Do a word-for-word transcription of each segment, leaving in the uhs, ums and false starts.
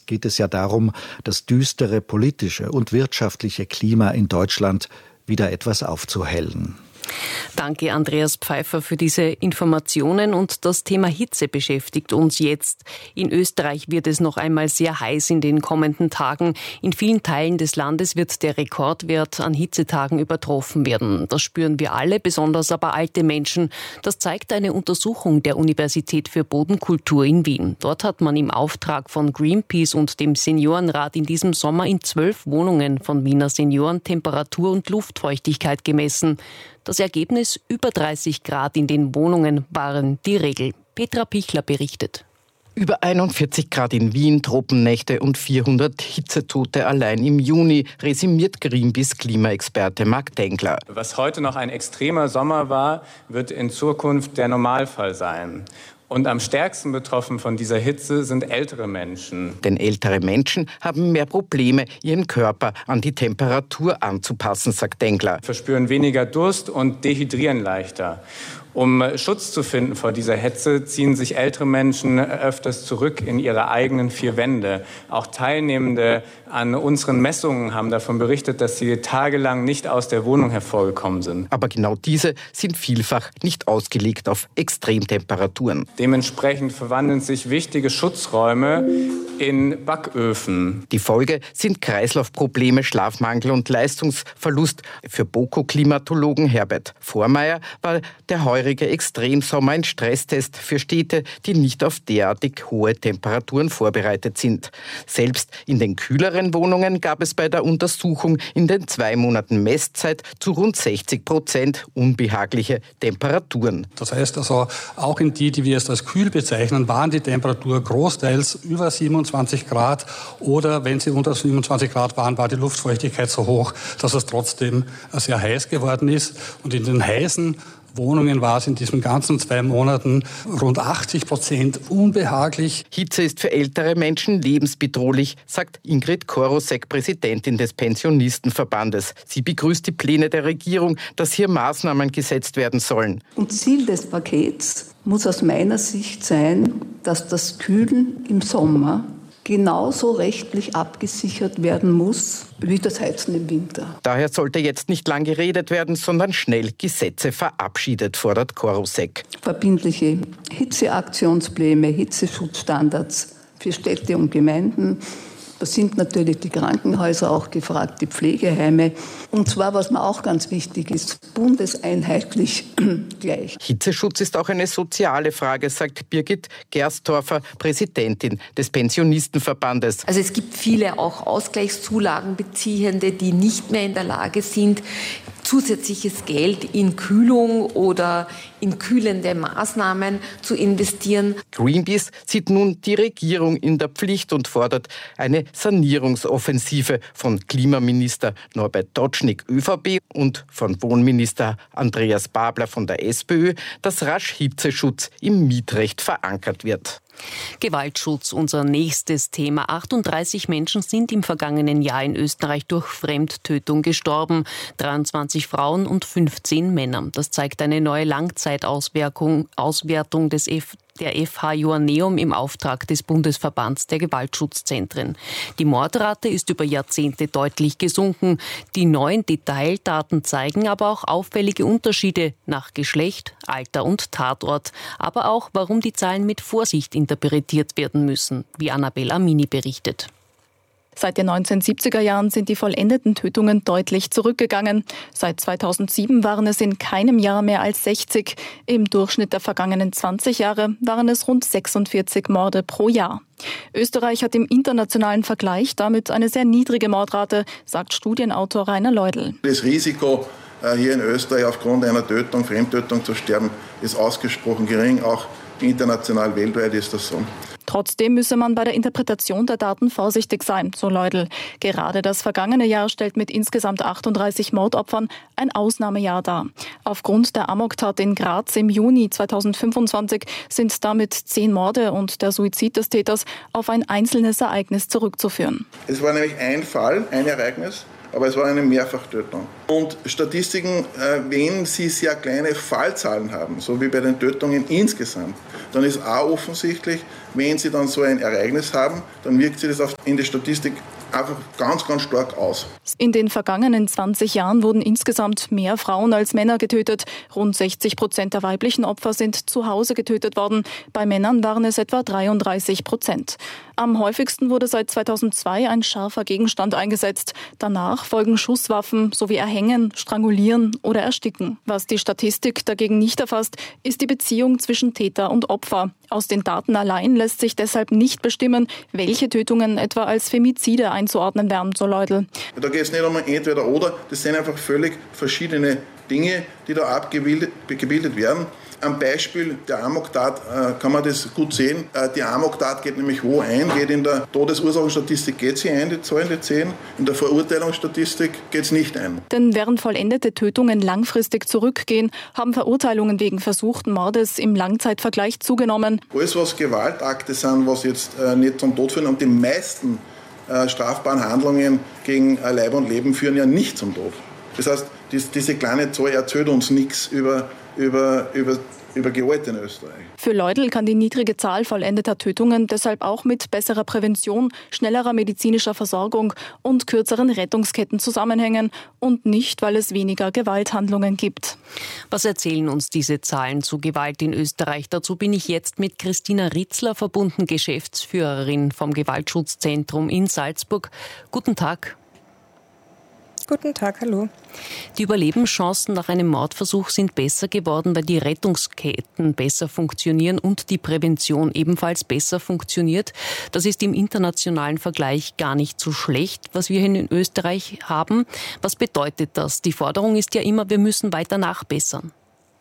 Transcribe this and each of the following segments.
geht es ja darum, das düstere politische und wirtschaftliche Klima in Deutschland wieder etwas aufzuhellen. Danke, Andreas Pfeiffer, für diese Informationen. Und das Thema Hitze beschäftigt uns jetzt. In Österreich wird es noch einmal sehr heiß in den kommenden Tagen. In vielen Teilen des Landes wird der Rekordwert an Hitzetagen übertroffen werden. Das spüren wir alle, besonders aber alte Menschen. Das zeigt eine Untersuchung der Universität für Bodenkultur in Wien. Dort hat man im Auftrag von Greenpeace und dem Seniorenrat in diesem Sommer in zwölf Wohnungen von Wiener Senioren Temperatur und Luftfeuchtigkeit gemessen. Das Ergebnis: über dreißig Grad in den Wohnungen waren die Regel. Petra Pichler berichtet. Über einundvierzig Grad in Wien, Tropennächte und vierhundert Hitzetote allein im Juni, resümiert Greenpeace-Klimaexperte Marc Dengler. Was heute noch ein extremer Sommer war, wird in Zukunft der Normalfall sein. Und am stärksten betroffen von dieser Hitze sind ältere Menschen. Denn ältere Menschen haben mehr Probleme, ihren Körper an die Temperatur anzupassen, sagt Dengler. Verspüren weniger Durst und dehydrieren leichter. Um Schutz zu finden vor dieser Hitze, ziehen sich ältere Menschen öfters zurück in ihre eigenen vier Wände. Auch Teilnehmende an unseren Messungen haben davon berichtet, dass sie tagelang nicht aus der Wohnung hervorgekommen sind. Aber genau diese sind vielfach nicht ausgelegt auf Extremtemperaturen. Dementsprechend verwandeln sich wichtige Schutzräume in Backöfen. Die Folge sind Kreislaufprobleme, Schlafmangel und Leistungsverlust. Für BOKU-Klimatologen Herbert Vormeier war der heurige Extremsommer ein Stresstest für Städte, die nicht auf derartig hohe Temperaturen vorbereitet sind. Selbst in den kühleren Wohnungen gab es bei der Untersuchung in den zwei Monaten Messzeit zu rund sechzig Prozent unbehagliche Temperaturen. Das heißt also, auch in die, die wir jetzt als kühl bezeichnen, waren die Temperatur großteils über siebenundzwanzig Grad oder wenn sie unter siebenundzwanzig Grad waren, war die Luftfeuchtigkeit so hoch, dass es trotzdem sehr heiß geworden ist. Und in den heißen Wohnungen war es in diesen ganzen zwei Monaten rund achtzig Prozent unbehaglich. Hitze ist für ältere Menschen lebensbedrohlich, sagt Ingrid Korosek, Präsidentin des Pensionistenverbandes. Sie begrüßt die Pläne der Regierung, dass hier Maßnahmen gesetzt werden sollen. Und Ziel des Pakets muss aus meiner Sicht sein, dass das Kühlen im Sommer genauso rechtlich abgesichert werden muss wie das Heizen im Winter. Daher sollte jetzt nicht lang geredet werden, sondern schnell Gesetze verabschiedet, fordert Korosek. Verbindliche Hitzeaktionspläne, Hitzeschutzstandards für Städte und Gemeinden. Da sind natürlich die Krankenhäuser auch gefragt, die Pflegeheime. Und zwar, was mir auch ganz wichtig ist, bundeseinheitlich gleich. Hitzeschutz ist auch eine soziale Frage, sagt Birgit Gerstorfer, Präsidentin des Pensionistenverbandes. Also es gibt viele auch Ausgleichszulagenbeziehende, die nicht mehr in der Lage sind, zusätzliches Geld in Kühlung oder in kühlende Maßnahmen zu investieren. Greenpeace sieht nun die Regierung in der Pflicht und fordert eine Sanierungsoffensive von Klimaminister Norbert Totschnig ÖVP und von Wohnminister Andreas Babler von der SPÖ, dass rasch Hitzeschutz im Mietrecht verankert wird. Gewaltschutz, unser nächstes Thema. achtunddreißig Menschen sind im vergangenen Jahr in Österreich durch Fremdtötung gestorben. dreiundzwanzig Frauen und fünfzehn Männer. Das zeigt eine neue Langzeitauswertung Auswertung des F der F H Joanneum im Auftrag des Bundesverbands der Gewaltschutzzentren. Die Mordrate ist über Jahrzehnte deutlich gesunken. Die neuen Detaildaten zeigen aber auch auffällige Unterschiede nach Geschlecht, Alter und Tatort. Aber auch, warum die Zahlen mit Vorsicht interpretiert werden müssen, wie Annabel Amini berichtet. Seit den neunzehnhundertsiebziger Jahren sind die vollendeten Tötungen deutlich zurückgegangen. Seit zweitausendsieben waren es in keinem Jahr mehr als sechzig. Im Durchschnitt der vergangenen zwanzig Jahre waren es rund sechsundvierzig Morde pro Jahr. Österreich hat im internationalen Vergleich damit eine sehr niedrige Mordrate, sagt Studienautor Rainer Leudl. Das Risiko, hier in Österreich aufgrund einer Tötung, Fremdtötung zu sterben, ist ausgesprochen gering. Auch international, weltweit ist das so. Trotzdem müsse man bei der Interpretation der Daten vorsichtig sein, so Leudl. Gerade das vergangene Jahr stellt mit insgesamt achtunddreißig Mordopfern ein Ausnahmejahr dar. Aufgrund der Amoktat in Graz im Juni zweitausendfünfundzwanzig sind damit zehn Morde und der Suizid des Täters auf ein einzelnes Ereignis zurückzuführen. Es war nämlich ein Fall, ein Ereignis, aber es war eine Mehrfachtötung. Und Statistiken, wenn sie sehr kleine Fallzahlen haben, so wie bei den Tötungen insgesamt, dann ist auch offensichtlich, wenn sie dann so ein Ereignis haben, dann wirkt sich das auf, in der Statistik einfach ganz, ganz stark aus. In den vergangenen zwanzig Jahren wurden insgesamt mehr Frauen als Männer getötet. Rund sechzig Prozent der weiblichen Opfer sind zu Hause getötet worden. Bei Männern waren es etwa dreiunddreißig Prozent. Am häufigsten wurde seit zweitausendzwei ein scharfer Gegenstand eingesetzt. Danach folgen Schusswaffen sowie Erhängen, Strangulieren oder Ersticken. Was die Statistik dagegen nicht erfasst, ist die Beziehung zwischen Täter und Opfer. Aus den Daten allein lässt sich deshalb nicht bestimmen, welche Tötungen etwa als Femizide einzuordnen wären, so Leudl. Da geht es nicht um ein Entweder-Oder, das sind einfach völlig verschiedene Dinge, die da abgebildet gebildet werden. Am Beispiel der Amoktat äh, kann man das gut sehen. Äh, die Amoktat geht nämlich wo ein? Geht in der Todesursachenstatistik geht sie ein, die Zahlen, die zehn. In der Verurteilungsstatistik geht es nicht ein. Denn während vollendete Tötungen langfristig zurückgehen, haben Verurteilungen wegen versuchten Mordes im Langzeitvergleich zugenommen. Alles, was Gewaltakte sind, was jetzt äh, nicht zum Tod führen, und die meisten äh, strafbaren Handlungen gegen äh, Leib und Leben führen ja nicht zum Tod. Das heißt, dies, diese kleine Zahl erzählt uns nichts über Über, über, über Gewalt in Österreich. Für Leudl kann die niedrige Zahl vollendeter Tötungen deshalb auch mit besserer Prävention, schnellerer medizinischer Versorgung und kürzeren Rettungsketten zusammenhängen und nicht, weil es weniger Gewalthandlungen gibt. Was erzählen uns diese Zahlen zu Gewalt in Österreich? Dazu bin ich jetzt mit Christina Ritzler verbunden, Geschäftsführerin vom Gewaltschutzzentrum in Salzburg. Guten Tag. Guten Tag, hallo. Die Überlebenschancen nach einem Mordversuch sind besser geworden, weil die Rettungsketten besser funktionieren und die Prävention ebenfalls besser funktioniert. Das ist im internationalen Vergleich gar nicht so schlecht, was wir hier in Österreich haben. Was bedeutet das? Die Forderung ist ja immer, wir müssen weiter nachbessern.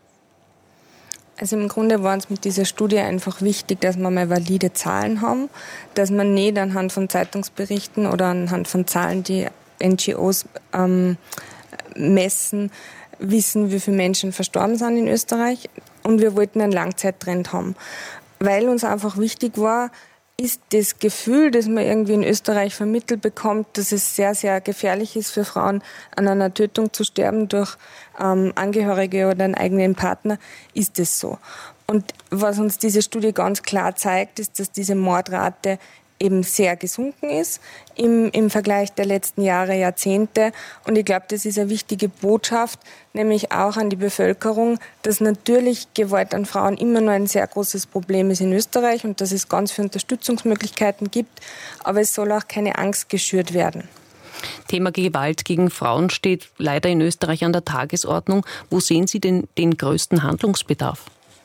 Also im Grunde war uns mit dieser Studie einfach wichtig, dass wir mal valide Zahlen haben, dass man nicht anhand von Zeitungsberichten oder anhand von Zahlen, die N G Os ähm, messen, wissen, wie viele Menschen verstorben sind in Österreich. Und wir wollten einen Langzeittrend haben. Weil uns einfach wichtig war, ist das Gefühl, das man irgendwie in Österreich vermittelt bekommt, dass es sehr, sehr gefährlich ist für Frauen, an einer Tötung zu sterben durch ähm, Angehörige oder einen eigenen Partner, ist es so. Und was uns diese Studie ganz klar zeigt, ist, dass diese Mordrate eben sehr gesunken ist im, im Vergleich der letzten Jahre, Jahrzehnte. Und ich glaube, das ist eine wichtige Botschaft, nämlich auch an die Bevölkerung, dass natürlich Gewalt an Frauen immer noch ein sehr großes Problem ist in Österreich und dass es ganz viele Unterstützungsmöglichkeiten gibt. Aber es soll auch keine Angst geschürt werden. Thema Gewalt gegen Frauen steht leider in Österreich an der Tagesordnung. Wo sehen Sie denn den größten Handlungsbedarf?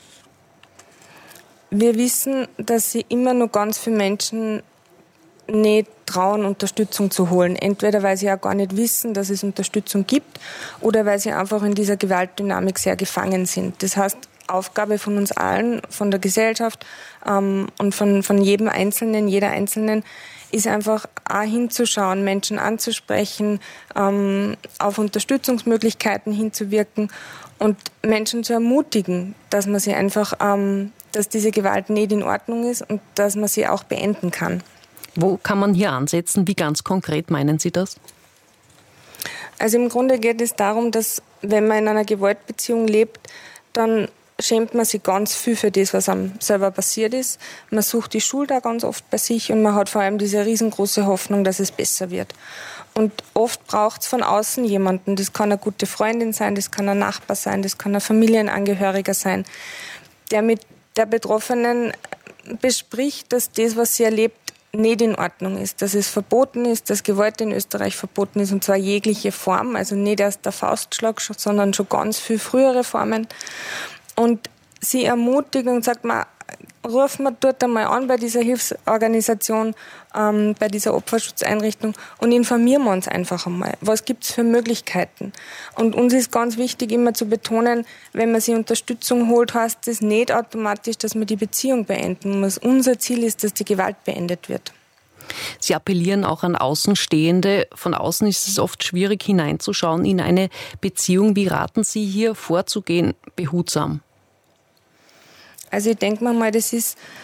Wir wissen, dass sich immer noch ganz viele Menschen nicht trauen, Unterstützung zu holen. Entweder weil sie auch gar nicht wissen, dass es Unterstützung gibt, oder weil sie einfach in dieser Gewaltdynamik sehr gefangen sind. Das heißt, Aufgabe von uns allen, von der Gesellschaft ähm, und von, von jedem Einzelnen, jeder Einzelnen, ist einfach auch hinzuschauen, Menschen anzusprechen, ähm, auf Unterstützungsmöglichkeiten hinzuwirken und Menschen zu ermutigen, dass man sie einfach, ähm, dass diese Gewalt nicht in Ordnung ist und dass man sie auch beenden kann. Wo kann man hier ansetzen? Wie ganz konkret meinen Sie das? Also im Grunde geht es darum, dass wenn man in einer Gewaltbeziehung lebt, dann schämt man sich ganz viel für das, was einem selber passiert ist. Man sucht die Schuld auch ganz oft bei sich und man hat vor allem diese riesengroße Hoffnung, dass es besser wird. Und oft braucht es von außen jemanden. Das kann eine gute Freundin sein, das kann ein Nachbar sein, das kann ein Familienangehöriger sein, der mit der Betroffenen bespricht, dass das, was sie erlebt, nicht in Ordnung ist, dass es verboten ist, dass Gewalt in Österreich verboten ist, und zwar jegliche Form, also nicht erst der Faustschlag, sondern schon ganz viel frühere Formen. Und sie ermutigt und sagt, man, rufen wir dort einmal an bei dieser Hilfsorganisation, ähm, bei dieser Opferschutzeinrichtung und informieren wir uns einfach einmal. Was gibt es für Möglichkeiten? Und uns ist ganz wichtig, immer zu betonen, wenn man sich Unterstützung holt, heißt das nicht automatisch, dass man die Beziehung beenden muss. Unser Ziel ist, dass die Gewalt beendet wird. Sie appellieren auch an Außenstehende. Von außen ist es oft schwierig hineinzuschauen in eine Beziehung. Wie raten Sie hier vorzugehen, behutsam? Also ich denke mir mal, das ist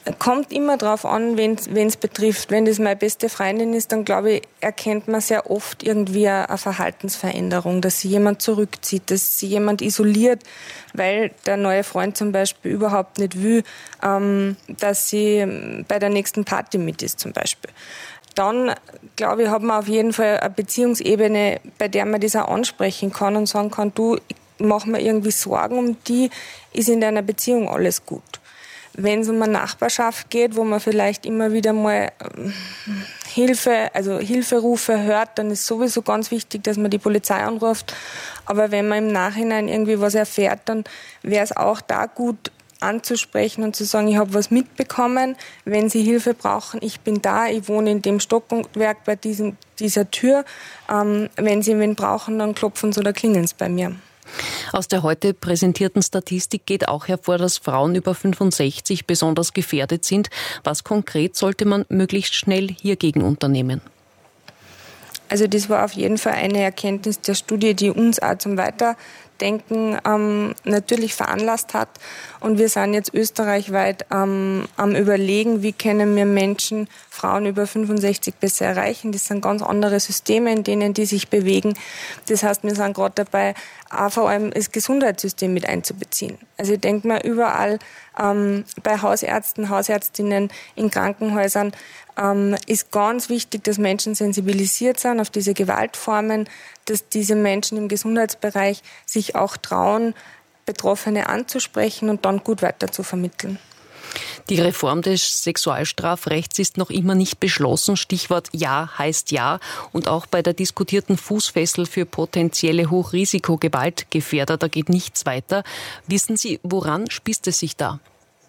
Kommt immer darauf an, wen es betrifft. Wenn das meine beste Freundin ist, dann glaube ich, erkennt man sehr oft irgendwie eine Verhaltensveränderung, dass sich jemand zurückzieht, dass sich jemand isoliert, weil der neue Freund zum Beispiel überhaupt nicht will, ähm, dass sie bei der nächsten Party mit ist zum Beispiel. Dann, glaube ich, hat man auf jeden Fall eine Beziehungsebene, bei der man das auch ansprechen kann und sagen kann, du, ich mach mir irgendwie Sorgen um die, ist in deiner Beziehung alles gut. Wenn es um eine Nachbarschaft geht, wo man vielleicht immer wieder mal Hilfe, also Hilferufe hört, dann ist sowieso ganz wichtig, dass man die Polizei anruft. Aber wenn man im Nachhinein irgendwie was erfährt, dann wäre es auch da gut anzusprechen und zu sagen, ich habe was mitbekommen, wenn Sie Hilfe brauchen, ich bin da, ich wohne in dem Stockwerk bei diesem, dieser Tür. Ähm, wenn Sie wen brauchen, dann klopfen Sie oder klingeln Sie bei mir. Aus der heute präsentierten Statistik geht auch hervor, dass Frauen über fünfundsechzig besonders gefährdet sind. Was konkret sollte man möglichst schnell hiergegen unternehmen? Also das war auf jeden Fall eine Erkenntnis der Studie, die uns auch zum Weiterdenken ähm, natürlich veranlasst hat. Und wir sind jetzt österreichweit ähm, am Überlegen, wie können wir Menschen, Frauen über fünfundsechzig besser erreichen. Das sind ganz andere Systeme, in denen die sich bewegen. Das heißt, wir sind gerade dabei, auch vor allem das Gesundheitssystem mit einzubeziehen. Also ich denke mal, überall ähm, bei Hausärzten, Hausärztinnen, in Krankenhäusern ähm, ist ganz wichtig, dass Menschen sensibilisiert sind auf diese Gewaltformen, dass diese Menschen im Gesundheitsbereich sich auch trauen, Betroffene anzusprechen und dann gut weiter zu vermitteln. Die Reform des Sexualstrafrechts ist noch immer nicht beschlossen. Stichwort Ja heißt Ja. Und auch bei der diskutierten Fußfessel für potenzielle Hochrisiko-Gewaltgefährder, da geht nichts weiter. Wissen Sie, woran spießt es sich da?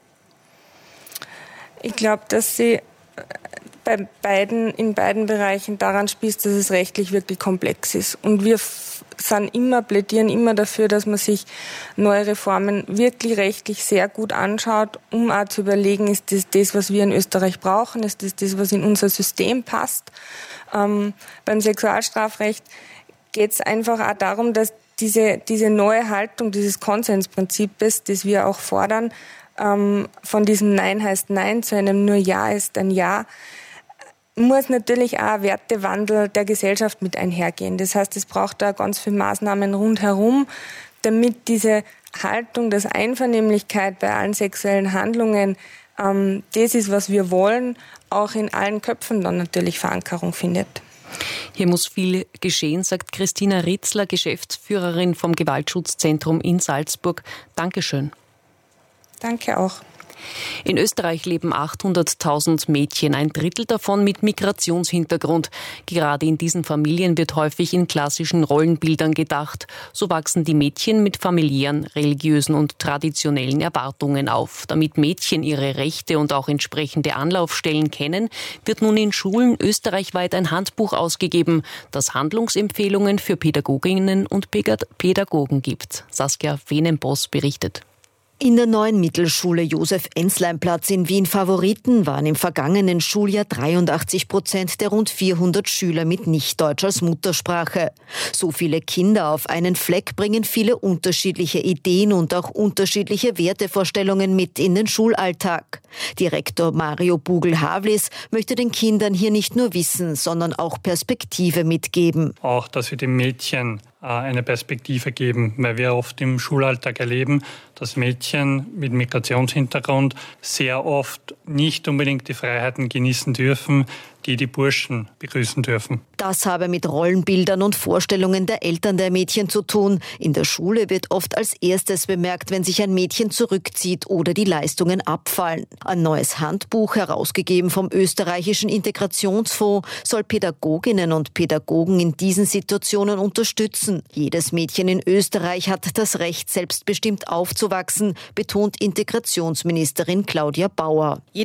Ich glaube, dass sie bei beiden, in beiden Bereichen daran spießt, dass es rechtlich wirklich komplex ist. Und wir sind immer, plädieren immer dafür, dass man sich neue Reformen wirklich rechtlich sehr gut anschaut, um auch zu überlegen, ist das das, was wir in Österreich brauchen, ist das das, was in unser System passt. Ähm, beim Sexualstrafrecht geht es einfach auch darum, dass diese, diese neue Haltung, dieses Konsensprinzips, das wir auch fordern, ähm, von diesem Nein heißt Nein zu einem nur Ja ist ein Ja, muss natürlich auch ein Wertewandel der Gesellschaft mit einhergehen. Das heißt, es braucht da ganz viele Maßnahmen rundherum, damit diese Haltung, dass Einvernehmlichkeit bei allen sexuellen Handlungen, ähm, das ist, was wir wollen, auch in allen Köpfen dann natürlich Verankerung findet. Hier muss viel geschehen, sagt Christina Ritzler, Geschäftsführerin vom Gewaltschutzzentrum in Salzburg. Dankeschön. Danke auch. In Österreich leben achthunderttausend Mädchen, ein Drittel davon mit Migrationshintergrund. Gerade in diesen Familien wird häufig in klassischen Rollenbildern gedacht. So wachsen die Mädchen mit familiären, religiösen und traditionellen Erwartungen auf. Damit Mädchen ihre Rechte und auch entsprechende Anlaufstellen kennen, wird nun in Schulen österreichweit ein Handbuch ausgegeben, das Handlungsempfehlungen für Pädagoginnen und Pädagogen gibt. Saskia Venenboss berichtet. In der neuen Mittelschule Josef-Enslein-Platz in Wien Favoriten waren im vergangenen Schuljahr dreiundachtzig Prozent der rund vierhundert Schüler mit Nichtdeutsch als Muttersprache. So viele Kinder auf einen Fleck bringen viele unterschiedliche Ideen und auch unterschiedliche Wertevorstellungen mit in den Schulalltag. Direktor Mario Bugel-Havlis möchte den Kindern hier nicht nur Wissen, sondern auch Perspektive mitgeben. Auch, dass wir den Mädchen eine Perspektive geben, weil wir oft im Schulalltag erleben, dass Mädchen mit Migrationshintergrund sehr oft nicht unbedingt die Freiheiten genießen dürfen, die die Burschen begrüßen dürfen. Das habe mit Rollenbildern und Vorstellungen der Eltern der Mädchen zu tun. In der Schule wird oft als erstes bemerkt, wenn sich ein Mädchen zurückzieht oder die Leistungen abfallen. Ein neues Handbuch, herausgegeben vom österreichischen Integrationsfonds, soll Pädagoginnen und Pädagogen in diesen Situationen unterstützen. Jedes Mädchen in Österreich hat das Recht, selbstbestimmt aufzuwachsen, betont Integrationsministerin Claudia Bauer. Jedes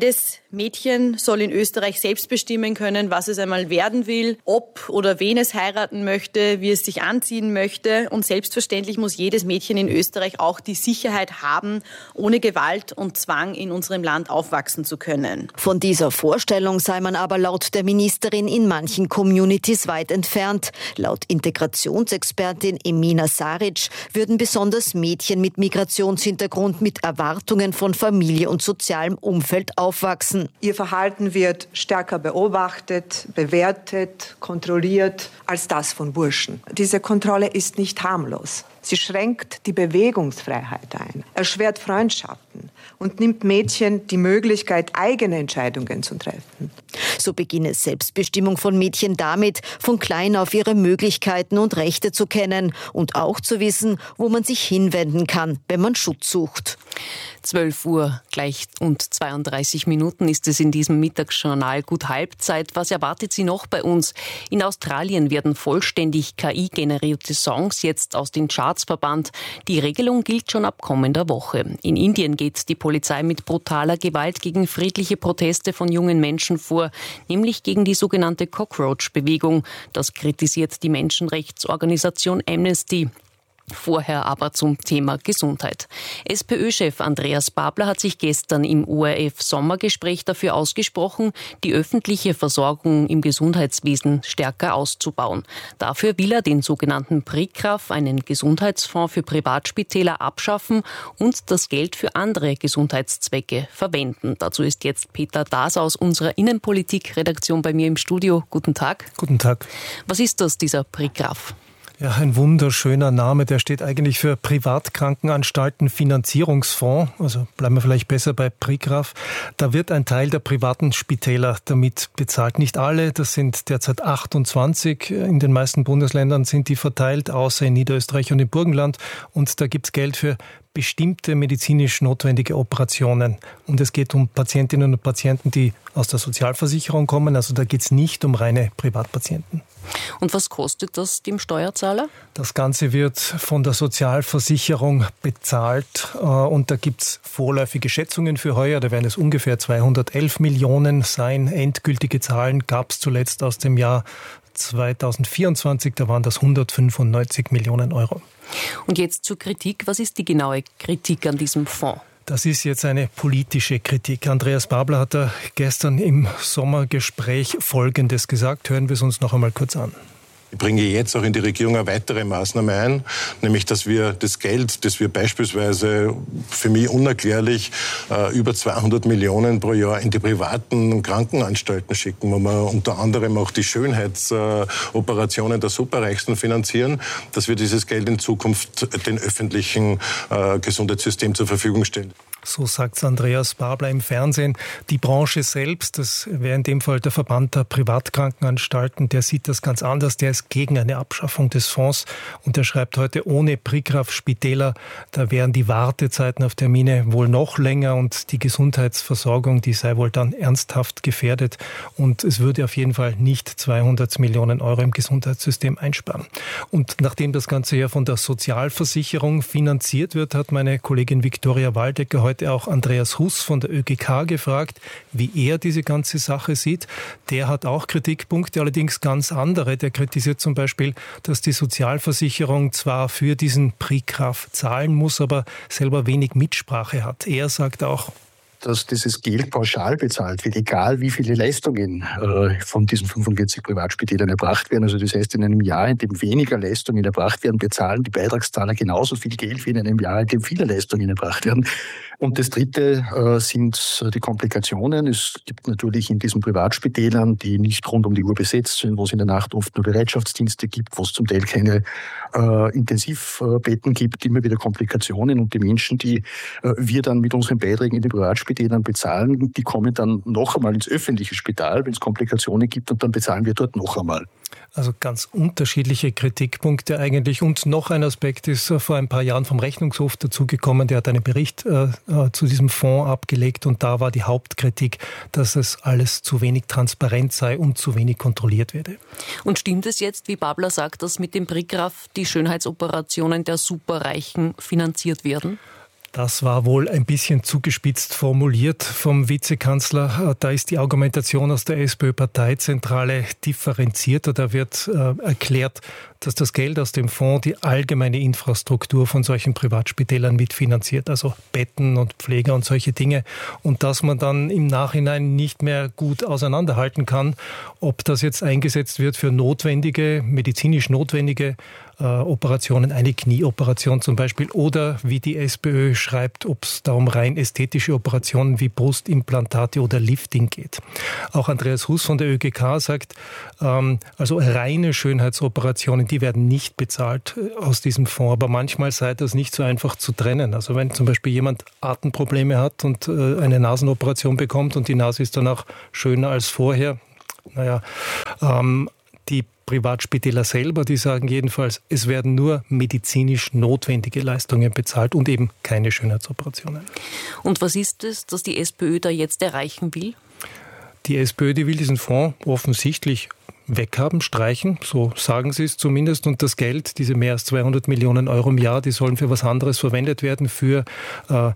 Mädchen soll in Österreich selbst bestimmen können, was es einmal werden will, ob oder wen es heiraten möchte, wie es sich anziehen möchte. Und selbstverständlich muss jedes Mädchen in Österreich auch die Sicherheit haben, ohne Gewalt und Zwang in unserem Land aufwachsen zu können. Von dieser Vorstellung sei man aber laut der Ministerin in manchen Communities weit entfernt. Laut Integrationsexpertin Emina Saric würden besonders Mädchen mit Migrationshintergrund mit Erwartungen von Familie und sozialem Umfeld aufwachsen. Ihr Verhalten wird stärker beobachtet, bewertet, kontrolliert als das von Burschen. Diese Kontrolle ist nicht harmlos. Sie schränkt die Bewegungsfreiheit ein, erschwert Freundschaften und nimmt Mädchen die Möglichkeit, eigene Entscheidungen zu treffen. So beginne Selbstbestimmung von Mädchen damit, von klein auf ihre Möglichkeiten und Rechte zu kennen und auch zu wissen, wo man sich hinwenden kann, wenn man Schutz sucht. zwölf Uhr gleich und zweiunddreißig Minuten ist es in diesem Mittagsjournal gut Halbzeit. Was erwartet Sie noch bei uns? In Australien werden vollständig K I-generierte Songs jetzt aus den Charts verbannt. Die Regelung gilt schon ab kommender Woche. In Indien geht die Polizei mit brutaler Gewalt gegen friedliche Proteste von jungen Menschen vor, nämlich gegen die sogenannte Cockroach-Bewegung. Das kritisiert die Menschenrechtsorganisation Amnesty. Vorher aber zum Thema Gesundheit. SPÖ-Chef Andreas Babler hat sich gestern im O R F-Sommergespräch dafür ausgesprochen, die öffentliche Versorgung im Gesundheitswesen stärker auszubauen. Dafür will er den sogenannten PRIGRAF, einen Gesundheitsfonds für Privatspitäler, abschaffen und das Geld für andere Gesundheitszwecke verwenden. Dazu ist jetzt Peter Daas aus unserer Innenpolitik-Redaktion bei mir im Studio. Guten Tag. Guten Tag. Was ist das, dieser PRIGRAF? Ja, ein wunderschöner Name, der steht eigentlich für Privatkrankenanstalten Finanzierungsfonds, also bleiben wir vielleicht besser bei PRIGRAF. Da wird ein Teil der privaten Spitäler damit bezahlt. Nicht alle, das sind derzeit achtundzwanzig. In den meisten Bundesländern sind die verteilt, außer in Niederösterreich und im Burgenland. Und da gibt's Geld für bestimmte medizinisch notwendige Operationen. Und es geht um Patientinnen und Patienten, die aus der Sozialversicherung kommen. Also da geht es nicht um reine Privatpatienten. Und was kostet das dem Steuerzahler? Das Ganze wird von der Sozialversicherung bezahlt. Und da gibt es vorläufige Schätzungen für heuer. Da werden es ungefähr zweihundertelf Millionen sein. Endgültige Zahlen gab es zuletzt aus dem Jahr zweitausendvierundzwanzig. Da waren das hundertfünfundneunzig Millionen Euro. Und jetzt zur Kritik. Was ist die genaue Kritik an diesem Fonds? Das ist jetzt eine politische Kritik. Andreas Babler hat da gestern im Sommergespräch Folgendes gesagt. Hören wir es uns noch einmal kurz an. Ich bringe jetzt auch in die Regierung eine weitere Maßnahme ein, nämlich dass wir das Geld, das wir beispielsweise für mich unerklärlich äh, über zweihundert Millionen pro Jahr in die privaten Krankenanstalten schicken, wo wir unter anderem auch die Schönheitsoperationen äh, der Superreichsten finanzieren, dass wir dieses Geld in Zukunft den öffentlichen äh, Gesundheitssystem zur Verfügung stellen. So sagt Andreas Babler im Fernsehen. Die Branche selbst, das wäre in dem Fall der Verband der Privatkrankenanstalten, der sieht das ganz anders. Der ist gegen eine Abschaffung des Fonds und der schreibt heute, ohne PRIGRAF-Spitäler, da wären die Wartezeiten auf Termine wohl noch länger und die Gesundheitsversorgung, die sei wohl dann ernsthaft gefährdet und es würde auf jeden Fall nicht zweihundert Millionen Euro im Gesundheitssystem einsparen. Und nachdem das Ganze ja von der Sozialversicherung finanziert wird, hat meine Kollegin Viktoria Waldecker heute auch Andreas Huss von der Ö G K gefragt, wie er diese ganze Sache sieht. Der hat auch Kritikpunkte, allerdings ganz andere. Der kritisiert zum Beispiel, dass die Sozialversicherung zwar für diesen PRIGRAF zahlen muss, aber selber wenig Mitsprache hat. Er sagt auch, dass dieses Geld pauschal bezahlt wird, egal wie viele Leistungen äh, von diesen fünfundvierzig Privatspitälern erbracht werden. Also das heißt, in einem Jahr, in dem weniger Leistungen erbracht werden, bezahlen die Beitragszahler genauso viel Geld wie in einem Jahr, in dem viele Leistungen erbracht werden. Und das Dritte äh, sind die Komplikationen. Es gibt natürlich in diesen Privatspitälern, die nicht rund um die Uhr besetzt sind, wo es in der Nacht oft nur Bereitschaftsdienste gibt, wo es zum Teil keine äh, Intensivbetten gibt, immer wieder Komplikationen. Und die Menschen, die äh, wir dann mit unseren Beiträgen in die Privatspitälern bezahlen, die kommen dann noch einmal ins öffentliche Spital, wenn es Komplikationen gibt, und dann bezahlen wir dort noch einmal. Also ganz unterschiedliche Kritikpunkte eigentlich. Und noch ein Aspekt ist vor ein paar Jahren vom Rechnungshof dazugekommen. Der hat einen Bericht äh, zu diesem Fonds abgelegt und da war die Hauptkritik, dass es alles zu wenig transparent sei und zu wenig kontrolliert werde. Und stimmt es jetzt, wie Babler sagt, dass mit dem PRIGRAF die Schönheitsoperationen der Superreichen finanziert werden? Das war wohl ein bisschen zugespitzt formuliert vom Vizekanzler. Da ist die Argumentation aus der SPÖ-Parteizentrale differenzierter. Da wird äh, erklärt, dass das Geld aus dem Fonds die allgemeine Infrastruktur von solchen Privatspitälern mitfinanziert, also Betten und Pfleger und solche Dinge. Und dass man dann im Nachhinein nicht mehr gut auseinanderhalten kann, ob das jetzt eingesetzt wird für notwendige, medizinisch notwendige äh, Operationen, eine Knieoperation zum Beispiel, oder wie die SPÖ schreibt, ob es da um rein ästhetische Operationen wie Brustimplantate oder Lifting geht. Auch Andreas Huss von der Ö G K sagt, ähm, also reine Schönheitsoperationen, die werden nicht bezahlt aus diesem Fonds, aber manchmal sei das nicht so einfach zu trennen. Also wenn zum Beispiel jemand Atemprobleme hat und äh, eine Nasenoperation bekommt und die Nase ist danach schöner als vorher, naja, ähm, die Privatspitäler selber, die sagen jedenfalls, es werden nur medizinisch notwendige Leistungen bezahlt und eben keine Schönheitsoperationen. Und was ist es, das die SPÖ da jetzt erreichen will? Die SPÖ, die will diesen Fonds offensichtlich weghaben, streichen, so sagen sie es zumindest. Und das Geld, diese mehr als zweihundert Millionen Euro im Jahr, die sollen für was anderes verwendet werden, für äh,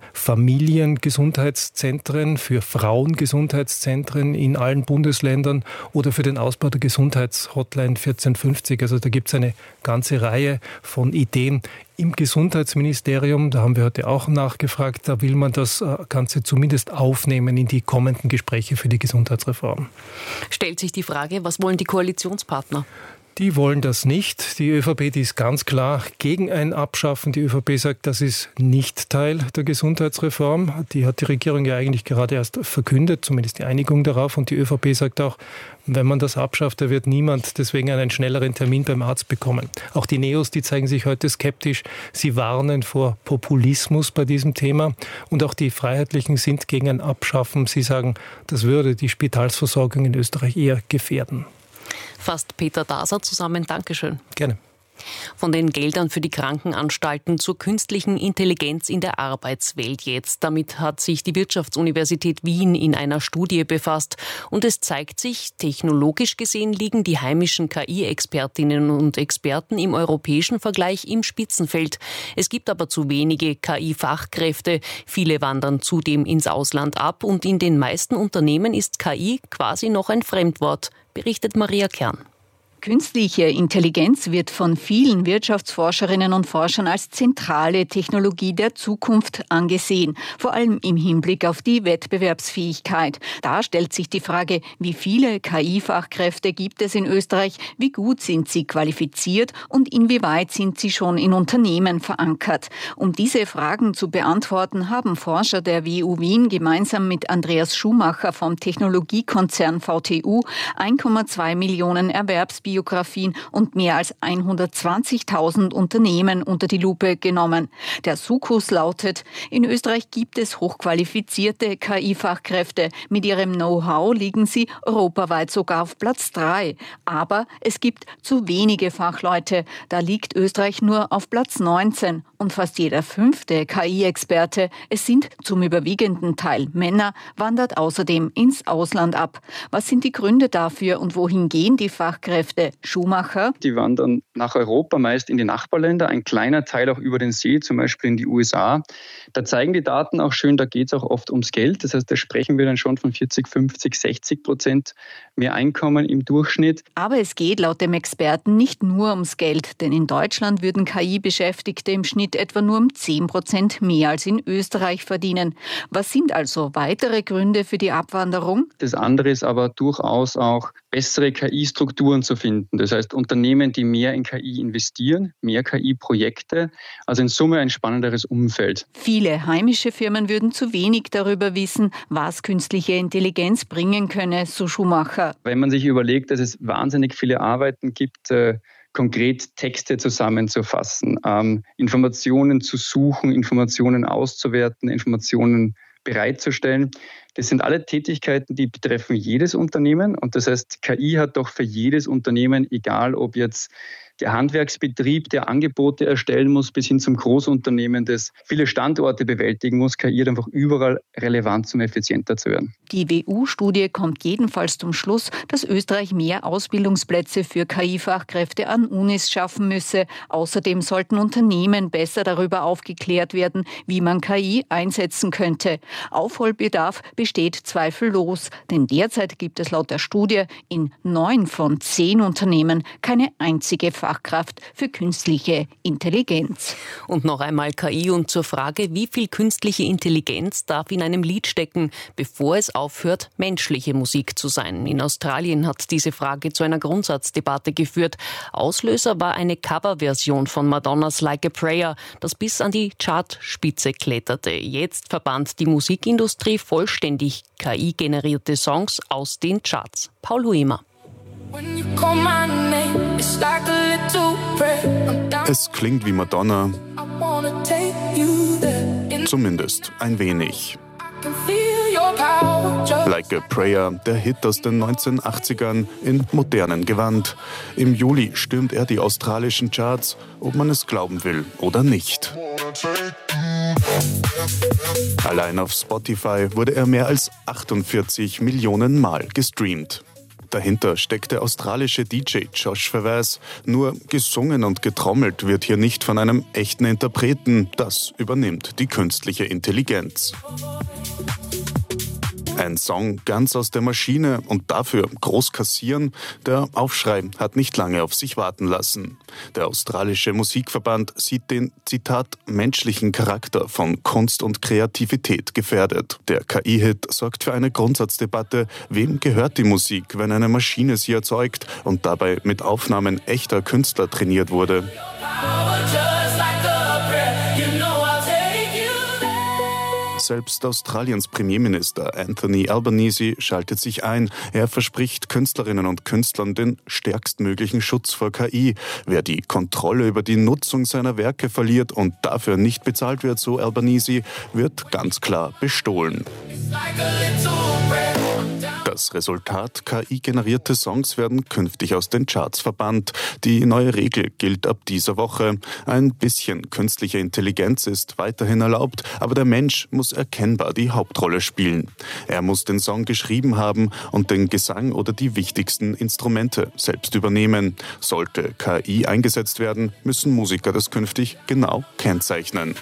Familiengesundheitszentren, für Frauengesundheitszentren in allen Bundesländern oder für den Ausbau der Gesundheitshotline vierzehnhundertfünfzig. Also da gibt es eine ganze Reihe von Ideen. Im Gesundheitsministerium, da haben wir heute auch nachgefragt, da will man das Ganze zumindest aufnehmen in die kommenden Gespräche für die Gesundheitsreform. Stellt sich die Frage, was wollen die Koalitionspartner? Die wollen das nicht. Die ÖVP, die ist ganz klar gegen ein Abschaffen. Die ÖVP sagt, das ist nicht Teil der Gesundheitsreform. Die hat die Regierung ja eigentlich gerade erst verkündet, zumindest die Einigung darauf. Und die ÖVP sagt auch, wenn man das abschafft, da wird niemand deswegen einen schnelleren Termin beim Arzt bekommen. Auch die Neos, die zeigen sich heute skeptisch. Sie warnen vor Populismus bei diesem Thema. Und auch die Freiheitlichen sind gegen ein Abschaffen. Sie sagen, das würde die Spitalsversorgung in Österreich eher gefährden. Fasst Peter Daser zusammen. Dankeschön. Gerne. Von den Geldern für die Krankenanstalten zur künstlichen Intelligenz in der Arbeitswelt jetzt. Damit hat sich die Wirtschaftsuniversität Wien in einer Studie befasst. Und es zeigt sich, technologisch gesehen liegen die heimischen K I-Expertinnen und Experten im europäischen Vergleich im Spitzenfeld. Es gibt aber zu wenige K I-Fachkräfte. Viele wandern zudem ins Ausland ab. Und in den meisten Unternehmen ist K I quasi noch ein Fremdwort, berichtet Maria Kern. Künstliche Intelligenz wird von vielen Wirtschaftsforscherinnen und Forschern als zentrale Technologie der Zukunft angesehen, vor allem im Hinblick auf die Wettbewerbsfähigkeit. Da stellt sich die Frage, wie viele K I-Fachkräfte gibt es in Österreich, wie gut sind sie qualifiziert und inwieweit sind sie schon in Unternehmen verankert. Um diese Fragen zu beantworten, haben Forscher der W U Wien gemeinsam mit Andreas Schumacher vom Technologiekonzern V T U eins Komma zwei Millionen Erwerbsbiografien Biografien und mehr als hundertzwanzigtausend Unternehmen unter die Lupe genommen. Der Sukkus lautet, in Österreich gibt es hochqualifizierte K I-Fachkräfte. Mit ihrem Know-how liegen sie europaweit sogar auf Platz drei. Aber es gibt zu wenige Fachleute. Da liegt Österreich nur auf Platz neunzehn. Und fast jeder fünfte K I-Experte, es sind zum überwiegenden Teil Männer, wandert außerdem ins Ausland ab. Was sind die Gründe dafür und wohin gehen die Fachkräfte? Schumacher. Die wandern nach Europa, meist in die Nachbarländer, ein kleiner Teil auch über den See, zum Beispiel in die U S A. Da zeigen die Daten auch schön, da geht es auch oft ums Geld. Das heißt, da sprechen wir dann schon von vierzig, fünfzig, sechzig Prozent mehr Einkommen im Durchschnitt. Aber es geht laut dem Experten nicht nur ums Geld, denn in Deutschland würden K I-Beschäftigte im Schnitt etwa nur um zehn Prozent mehr als in Österreich verdienen. Was sind also weitere Gründe für die Abwanderung? Das andere ist aber durchaus auch bessere K I-Strukturen zu finden. Das heißt, Unternehmen, die mehr in K I investieren, mehr K I-Projekte, also in Summe ein spannenderes Umfeld. Viele heimische Firmen würden zu wenig darüber wissen, was künstliche Intelligenz bringen könne, so Schumacher. Wenn man sich überlegt, dass es wahnsinnig viele Arbeiten gibt, äh, konkret Texte zusammenzufassen, ähm, Informationen zu suchen, Informationen auszuwerten, Informationen bereitzustellen. Das sind alle Tätigkeiten, die betreffen jedes Unternehmen. Und das heißt, K I hat doch für jedes Unternehmen, egal ob jetzt der Handwerksbetrieb, der Angebote erstellen muss, bis hin zum Großunternehmen, das viele Standorte bewältigen muss, K I hat einfach überall relevant, um effizienter zu werden. Die W U-Studie kommt jedenfalls zum Schluss, dass Österreich mehr Ausbildungsplätze für K I-Fachkräfte an Unis schaffen müsse. Außerdem sollten Unternehmen besser darüber aufgeklärt werden, wie man K I einsetzen könnte. Aufholbedarf besteht zweifellos, denn derzeit gibt es laut der Studie in neun von zehn Unternehmen keine einzige Fachkraft für künstliche Intelligenz. Und noch einmal K I und zur Frage, wie viel künstliche Intelligenz darf in einem Lied stecken, bevor es aufhört, menschliche Musik zu sein. In Australien hat diese Frage zu einer Grundsatzdebatte geführt. Auslöser war eine Coverversion von Madonnas Like a Prayer, das bis an die Chartspitze kletterte. Jetzt verbannt die Musikindustrie vollständig K I-generierte Songs aus den Charts. Paul Huemer. Es klingt wie Madonna, zumindest ein wenig. Like a Prayer, der Hit aus den neunzehnhundertachtzigern in modernen Gewand. Im Juli stürmt er die australischen Charts, ob man es glauben will oder nicht. Allein auf Spotify wurde er mehr als achtundvierzig Millionen Mal gestreamt. Dahinter steckt der australische D J Josh Verweis. Nur gesungen und getrommelt wird hier nicht von einem echten Interpreten. Das übernimmt die künstliche Intelligenz. Ein Song ganz aus der Maschine und dafür groß kassieren, der Aufschrei hat nicht lange auf sich warten lassen. Der australische Musikverband sieht den, Zitat, menschlichen Charakter von Kunst und Kreativität gefährdet. Der K I-Hit sorgt für eine Grundsatzdebatte, wem gehört die Musik, wenn eine Maschine sie erzeugt und dabei mit Aufnahmen echter Künstler trainiert wurde. Selbst Australiens Premierminister Anthony Albanese schaltet sich ein. Er verspricht Künstlerinnen und Künstlern den stärkstmöglichen Schutz vor K I. Wer die Kontrolle über die Nutzung seiner Werke verliert und dafür nicht bezahlt wird, so Albanese, wird ganz klar bestohlen. Das Resultat: K I-generierte Songs werden künftig aus den Charts verbannt. Die neue Regel gilt ab dieser Woche. Ein bisschen künstliche Intelligenz ist weiterhin erlaubt, aber der Mensch muss erkennbar die Hauptrolle spielen. Er muss den Song geschrieben haben und den Gesang oder die wichtigsten Instrumente selbst übernehmen. Sollte K I eingesetzt werden, müssen Musiker das künftig genau kennzeichnen.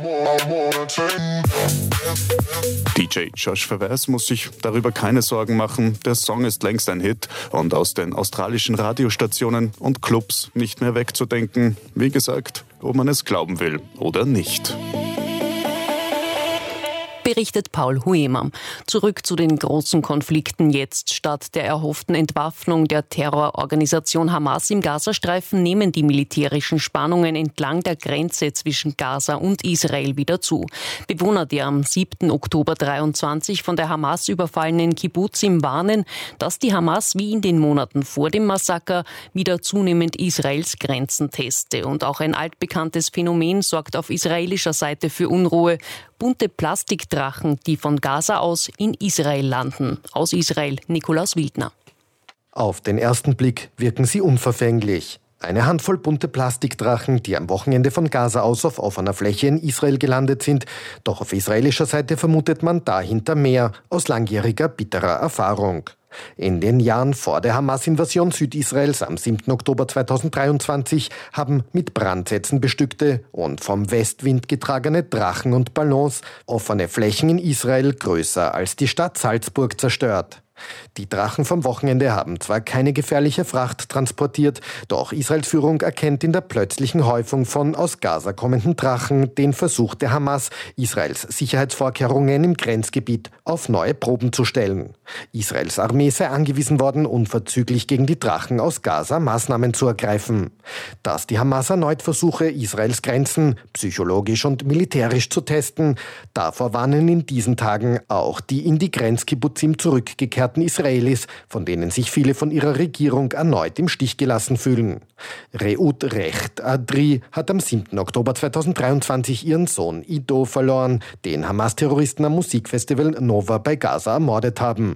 D J Josh Verweis muss sich darüber keine Sorgen machen. Der Song ist längst ein Hit und aus den australischen Radiostationen und Clubs nicht mehr wegzudenken. Wie gesagt, ob man es glauben will oder nicht. Berichtet Paul Huemer. Zurück zu den großen Konflikten jetzt. Statt der erhofften Entwaffnung der Terrororganisation Hamas im Gazastreifen nehmen die militärischen Spannungen entlang der Grenze zwischen Gaza und Israel wieder zu. Bewohner der am siebten Oktober dreiundzwanzig von der Hamas überfallenen Kibbutzim warnen, dass die Hamas wie in den Monaten vor dem Massaker wieder zunehmend Israels Grenzen teste. Und auch ein altbekanntes Phänomen sorgt auf israelischer Seite für Unruhe. Bunte Plastikdrachen, die von Gaza aus in Israel landen. Aus Israel Nikolaus Wildner. Auf den ersten Blick wirken sie unverfänglich. Eine Handvoll bunte Plastikdrachen, die am Wochenende von Gaza aus auf offener Fläche in Israel gelandet sind. Doch auf israelischer Seite vermutet man dahinter mehr, aus langjähriger bitterer Erfahrung. In den Jahren vor der Hamas-Invasion Südisraels am siebten Oktober zweitausenddreiundzwanzig haben mit Brandsätzen bestückte und vom Westwind getragene Drachen und Ballons offene Flächen in Israel größer als die Stadt Salzburg zerstört. Die Drachen vom Wochenende haben zwar keine gefährliche Fracht transportiert, doch Israels Führung erkennt in der plötzlichen Häufung von aus Gaza kommenden Drachen den Versuch der Hamas, Israels Sicherheitsvorkehrungen im Grenzgebiet auf neue Proben zu stellen. Israels Armee sei angewiesen worden, unverzüglich gegen die Drachen aus Gaza Maßnahmen zu ergreifen. Dass die Hamas erneut versuche, Israels Grenzen psychologisch und militärisch zu testen, davor warnen in diesen Tagen auch die in die Grenzkibbutzim zurückgekehrten Israelis, von denen sich viele von ihrer Regierung erneut im Stich gelassen fühlen. Reut Recht Adri hat am siebten Oktober zweitausenddreiundzwanzig ihren Sohn Ido verloren, den Hamas-Terroristen am Musikfestival Nova bei Gaza ermordet haben.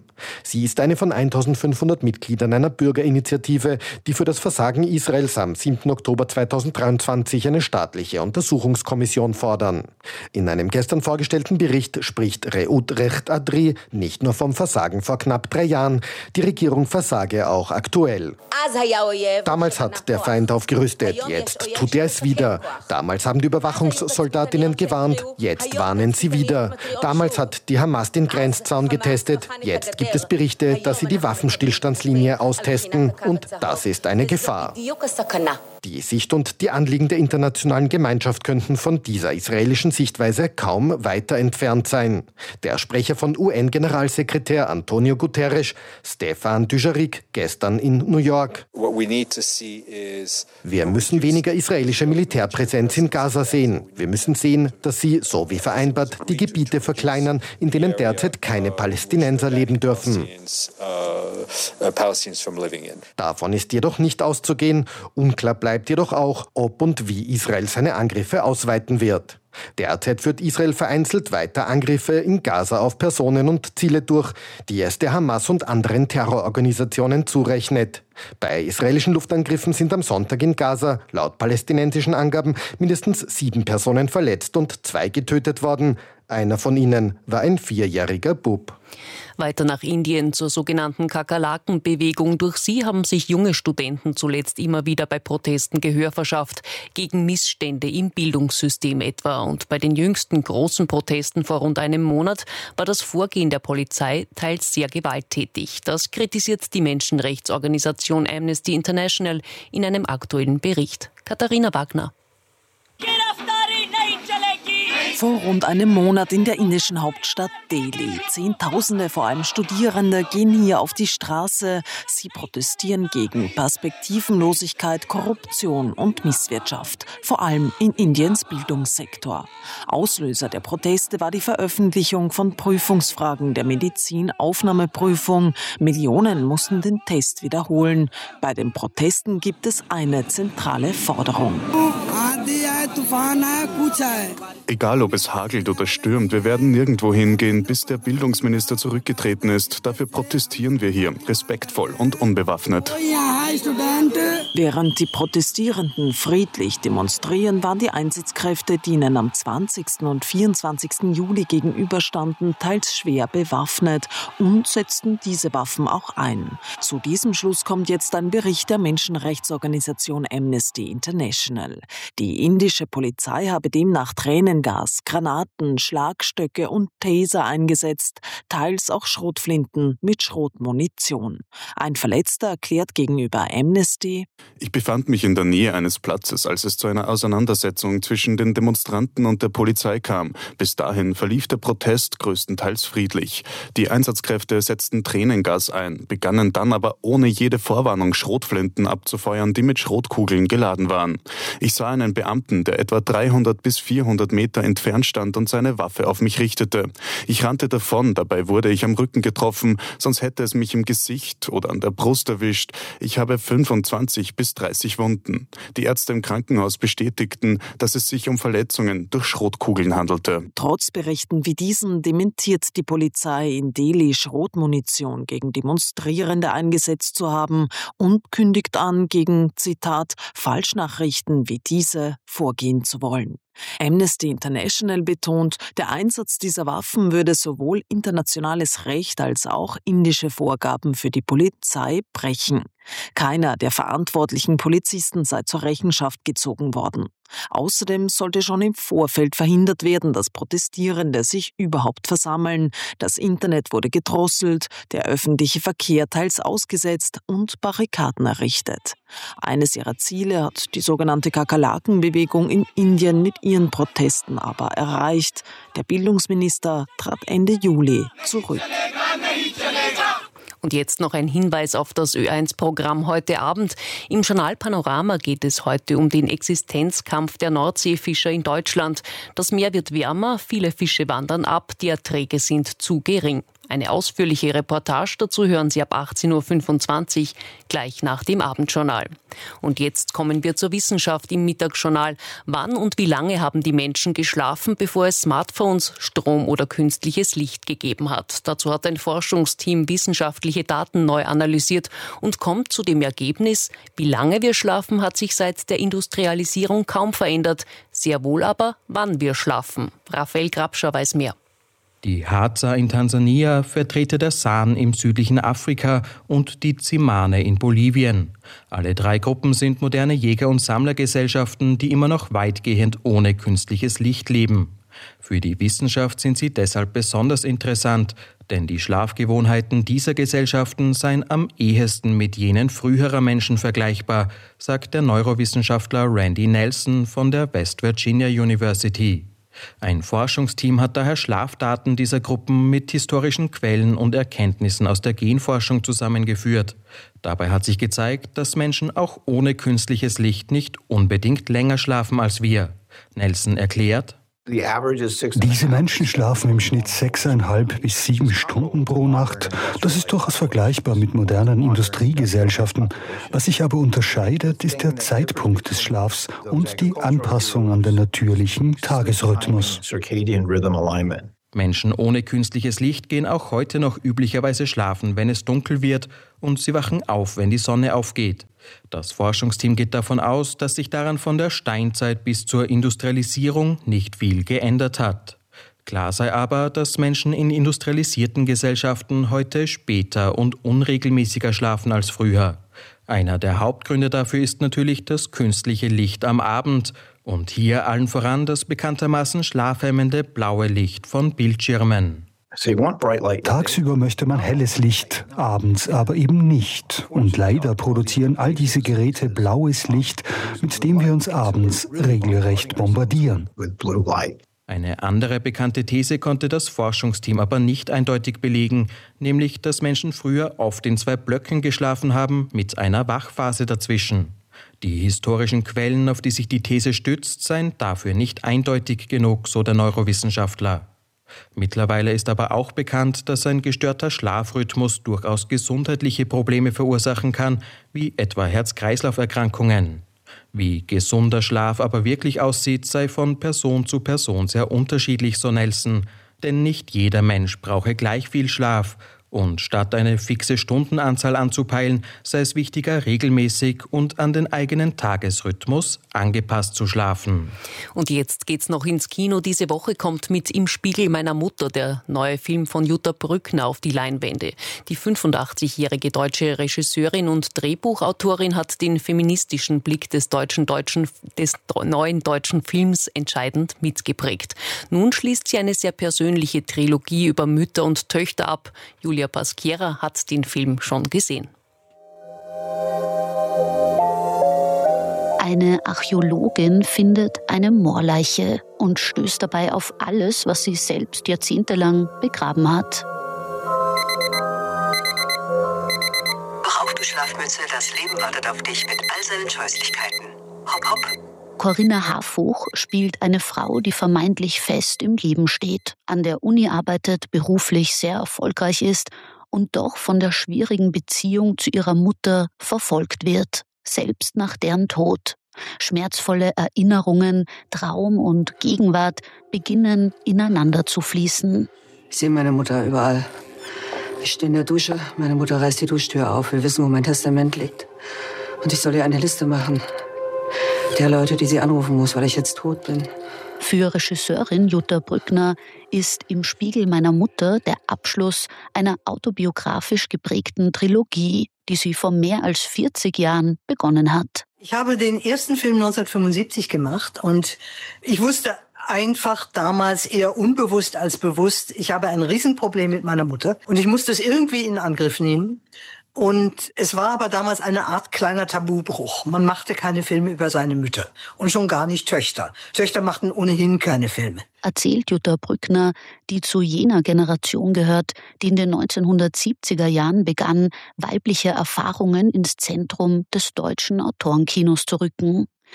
Sie ist eine von eintausendfünfhundert Mitgliedern einer Bürgerinitiative, die für das Versagen Israels am siebten Oktober zweitausenddreiundzwanzig eine staatliche Untersuchungskommission fordern. In einem gestern vorgestellten Bericht spricht Reut Recht Adri nicht nur vom Versagen vor knapp drei Jahren. Die Regierung versage auch aktuell. Damals hat der Feind aufgerüstet, jetzt tut er es wieder. Damals haben die Überwachungssoldatinnen gewarnt, jetzt warnen sie wieder. Damals hat die Hamas den Grenzzaun getestet, jetzt gibt es Berichte, dass sie die Waffenstillstandslinie austesten und das ist eine Gefahr. Die Sicht und die Anliegen der internationalen Gemeinschaft könnten von dieser israelischen Sichtweise kaum weiter entfernt sein. Der Sprecher von U N-Generalsekretär Antonio Guterres, Stefan Dujarric, gestern in New York. Wir müssen weniger israelische Militärpräsenz in Gaza sehen. Wir müssen sehen, dass sie, so wie vereinbart, die Gebiete verkleinern, in denen derzeit keine Palästinenser leben dürfen. Davon ist jedoch nicht auszugehen. Unklar bleibt jedoch auch, ob und wie Israel seine Angriffe ausweiten wird. Derzeit führt Israel vereinzelt weiter Angriffe in Gaza auf Personen und Ziele durch, die es der Hamas und anderen Terrororganisationen zurechnet. Bei israelischen Luftangriffen sind am Sonntag in Gaza, laut palästinensischen Angaben, mindestens sieben Personen verletzt und zwei getötet worden. Einer von ihnen war ein vierjähriger Bub. Weiter nach Indien zur sogenannten Kakerlaken-Bewegung. Durch sie haben sich junge Studenten zuletzt immer wieder bei Protesten Gehör verschafft, gegen Missstände im Bildungssystem etwa. Und bei den jüngsten großen Protesten vor rund einem Monat war das Vorgehen der Polizei teils sehr gewalttätig. Das kritisiert die Menschenrechtsorganisation Amnesty International in einem aktuellen Bericht. Katharina Wagner. Vor rund einem Monat in der indischen Hauptstadt Delhi. Zehntausende, vor allem Studierende, gehen hier auf die Straße. Sie protestieren gegen Perspektivenlosigkeit, Korruption und Misswirtschaft. Vor allem in Indiens Bildungssektor. Auslöser der Proteste war die Veröffentlichung von Prüfungsfragen der Medizinaufnahmeprüfung. Millionen mussten den Test wiederholen. Bei den Protesten gibt es eine zentrale Forderung. Egal ob es hagelt oder stürmt, wir werden nirgendwo hingehen, bis der Bildungsminister zurückgetreten ist. Dafür protestieren wir hier, respektvoll und unbewaffnet. Während die Protestierenden friedlich demonstrieren, waren die Einsatzkräfte, die ihnen am zwanzigsten und vierundzwanzigsten Juli gegenüberstanden, teils schwer bewaffnet und setzten diese Waffen auch ein. Zu diesem Schluss kommt jetzt ein Bericht der Menschenrechtsorganisation Amnesty International. Die indische Polizei habe demnach Tränengas, Granaten, Schlagstöcke und Taser eingesetzt, teils auch Schrotflinten mit Schrotmunition. Ein Verletzter erklärt gegenüber Amnesty: Ich befand mich in der Nähe eines Platzes, als es zu einer Auseinandersetzung zwischen den Demonstranten und der Polizei kam. Bis dahin verlief der Protest größtenteils friedlich. Die Einsatzkräfte setzten Tränengas ein, begannen dann aber ohne jede Vorwarnung Schrotflinten abzufeuern, die mit Schrotkugeln geladen waren. Ich sah einen Beamten, der etwa dreihundert bis vierhundert Meter entfernt stand und seine Waffe auf mich richtete. Ich rannte davon, dabei wurde ich am Rücken getroffen, sonst hätte es mich im Gesicht oder an der Brust erwischt. Ich habe fünfundzwanzig bis dreißig Wunden. Die Ärzte im Krankenhaus bestätigten, dass es sich um Verletzungen durch Schrotkugeln handelte. Trotz Berichten wie diesen dementiert die Polizei in Delhi, Schrotmunition gegen Demonstrierende eingesetzt zu haben und kündigt an, gegen, Zitat, Falschnachrichten wie diese vorgehen zu wollen. Amnesty International betont, der Einsatz dieser Waffen würde sowohl internationales Recht als auch indische Vorgaben für die Polizei brechen. Keiner der verantwortlichen Polizisten sei zur Rechenschaft gezogen worden. Außerdem sollte schon im Vorfeld verhindert werden, dass Protestierende sich überhaupt versammeln. Das Internet wurde gedrosselt, der öffentliche Verkehr teils ausgesetzt und Barrikaden errichtet. Eines ihrer Ziele hat die sogenannte Kakerlaken-Bewegung in Indien mit ihren Protesten aber erreicht. Der Bildungsminister trat Ende Juli zurück. Und jetzt noch ein Hinweis auf das Ö eins Programm heute Abend. Im Journal Panorama geht es heute um den Existenzkampf der Nordseefischer in Deutschland. Das Meer wird wärmer, viele Fische wandern ab, die Erträge sind zu gering. Eine ausführliche Reportage dazu hören Sie ab achtzehn Uhr fünfundzwanzig, gleich nach dem Abendjournal. Und jetzt kommen wir zur Wissenschaft im Mittagsjournal. Wann und wie lange haben die Menschen geschlafen, bevor es Smartphones, Strom oder künstliches Licht gegeben hat? Dazu hat ein Forschungsteam wissenschaftliche Daten neu analysiert und kommt zu dem Ergebnis, wie lange wir schlafen, hat sich seit der Industrialisierung kaum verändert. Sehr wohl aber, wann wir schlafen. Raphael Grabscher weiß mehr. Die Hadza in Tansania, Vertreter der San im südlichen Afrika und die Tsimane in Bolivien. Alle drei Gruppen sind moderne Jäger- und Sammlergesellschaften, die immer noch weitgehend ohne künstliches Licht leben. Für die Wissenschaft sind sie deshalb besonders interessant, denn die Schlafgewohnheiten dieser Gesellschaften seien am ehesten mit jenen früherer Menschen vergleichbar, sagt der Neurowissenschaftler Randy Nelson von der West Virginia University. Ein Forschungsteam hat daher Schlafdaten dieser Gruppen mit historischen Quellen und Erkenntnissen aus der Genforschung zusammengeführt. Dabei hat sich gezeigt, dass Menschen auch ohne künstliches Licht nicht unbedingt länger schlafen als wir. Nelson erklärt: Diese Menschen schlafen im Schnitt sechseinhalb bis sieben Stunden pro Nacht. Das ist durchaus vergleichbar mit modernen Industriegesellschaften. Was sich aber unterscheidet, ist der Zeitpunkt des Schlafs und die Anpassung an den natürlichen Tagesrhythmus. Menschen ohne künstliches Licht gehen auch heute noch üblicherweise schlafen, wenn es dunkel wird, und sie wachen auf, wenn die Sonne aufgeht. Das Forschungsteam geht davon aus, dass sich daran von der Steinzeit bis zur Industrialisierung nicht viel geändert hat. Klar sei aber, dass Menschen in industrialisierten Gesellschaften heute später und unregelmäßiger schlafen als früher. Einer der Hauptgründe dafür ist natürlich das künstliche Licht am Abend und hier allen voran das bekanntermaßen schlafhemmende blaue Licht von Bildschirmen. Tagsüber möchte man helles Licht, abends aber eben nicht. Und leider produzieren all diese Geräte blaues Licht, mit dem wir uns abends regelrecht bombardieren. Eine andere bekannte These konnte das Forschungsteam aber nicht eindeutig belegen, nämlich dass Menschen früher oft in zwei Blöcken geschlafen haben, mit einer Wachphase dazwischen. Die historischen Quellen, auf die sich die These stützt, seien dafür nicht eindeutig genug, so der Neurowissenschaftler. Mittlerweile ist aber auch bekannt, dass ein gestörter Schlafrhythmus durchaus gesundheitliche Probleme verursachen kann, wie etwa Herz-Kreislauf-Erkrankungen. Wie gesunder Schlaf aber wirklich aussieht, sei von Person zu Person sehr unterschiedlich, so Nelson. Denn nicht jeder Mensch brauche gleich viel Schlaf. Und statt eine fixe Stundenanzahl anzupeilen, sei es wichtiger, regelmäßig und an den eigenen Tagesrhythmus angepasst zu schlafen. Und jetzt geht's noch ins Kino. Diese Woche kommt mit Im Spiegel meiner Mutter der neue Film von Jutta Brückner auf die Leinwände. Die fünfundachtzigjährige deutsche Regisseurin und Drehbuchautorin hat den feministischen Blick des deutschen, deutschen, des neuen deutschen Films entscheidend mitgeprägt. Nun schließt sie eine sehr persönliche Trilogie über Mütter und Töchter ab. Julia Pasquiera hat den Film schon gesehen. Eine Archäologin findet eine Moorleiche und stößt dabei auf alles, was sie selbst jahrzehntelang begraben hat. Wach auf, du Schlafmütze, das Leben wartet auf dich mit all seinen Scheußlichkeiten. Hopp, hopp. Corinna Harfuch spielt eine Frau, die vermeintlich fest im Leben steht, an der Uni arbeitet, beruflich sehr erfolgreich ist und doch von der schwierigen Beziehung zu ihrer Mutter verfolgt wird, selbst nach deren Tod. Schmerzvolle Erinnerungen, Traum und Gegenwart beginnen ineinander zu fließen. Ich sehe meine Mutter überall. Ich stehe in der Dusche, meine Mutter reißt die Duschtür auf, will wissen, wo mein Testament liegt. Und ich soll ihr eine Liste machen. Der Leute, die sie anrufen muss, weil ich jetzt tot bin. Für Regisseurin Jutta Brückner ist Im Spiegel meiner Mutter der Abschluss einer autobiografisch geprägten Trilogie, die sie vor mehr als vierzig Jahren begonnen hat. Ich habe den ersten Film neunzehnhundertfünfundsiebzig gemacht und ich wusste einfach damals eher unbewusst als bewusst, ich habe ein Riesenproblem mit meiner Mutter und ich musste es irgendwie in Angriff nehmen. Und es war aber damals eine Art kleiner Tabubruch. Man machte keine Filme über seine Mütter und schon gar nicht Töchter. Töchter machten ohnehin keine Filme. Erzählt Jutta Brückner, die zu jener Generation gehört, die in den neunzehnhundertsiebziger Jahren begann, weibliche Erfahrungen ins Zentrum des deutschen Autorenkinos zu rücken.